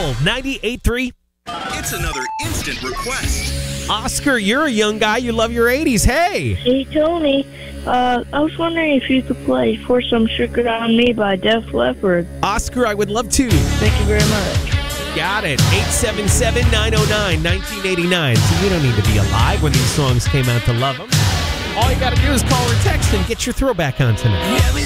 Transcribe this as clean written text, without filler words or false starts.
Gold 98.3. It's another instant request. Oscar, you're a young guy. You love your 80s. Hey. Hey, Tony. I was wondering if you could play Pour Some Sugar on Me by Def Leppard. Oscar, I would love to. Thank you very much. Got it. 877-909-1989. So you don't need to be alive when these songs came out to love them. All you got to do is call or text and get your throwback on tonight. Yeah, we